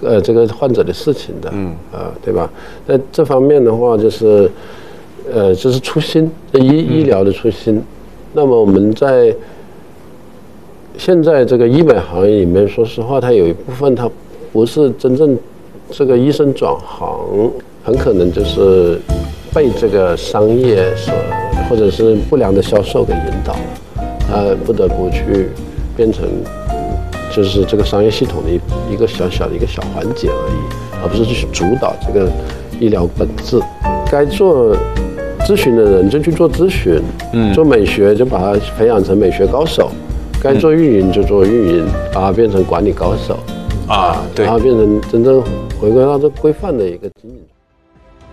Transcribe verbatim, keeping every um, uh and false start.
呃这个患者的事情的，嗯啊、呃、对吧？在这方面的话，就是呃这是初心，医医疗的初心。那么我们在现在这个医美行业里面，说实话，它有一部分它不是真正这个医生转行，很可能就是被这个商业所或者是不良的销售给引导了，呃，不得不去变成就是这个商业系统的一一个小小的一个小环节而已，而不是去主导这个医疗本质。该做咨询的人就去做咨询，嗯，做美学就把它培养成美学高手，该做运营就做运营，把它变成管理高手， 啊，对， 然后变成真正回归到这规范的一个经营。